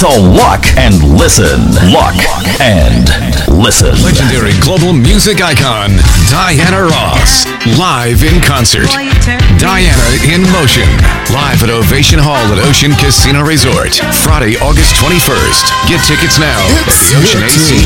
So lock and listen. Lock and listen. Legendary global music icon, Diana Ross. Live in concert. Diana in Motion. Live at Ovation Hall at Ocean Casino Resort. Friday, August 21st. Get tickets now at the Ocean AC.